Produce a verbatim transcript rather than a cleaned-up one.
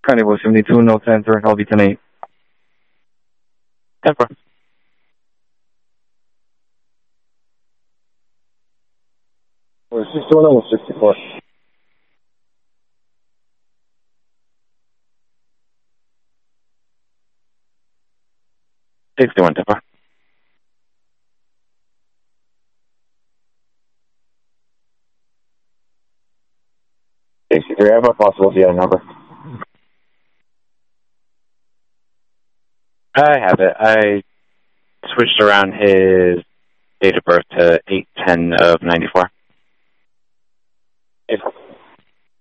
Carnival seventy-two, no center, L B ten eight. ten four. We're sixty-one, almost sixty-four. sixty-one, ten four. sixty-three, I have a possible to get a number. I have it. I switched around his date of birth to eight ten of ninety-four. If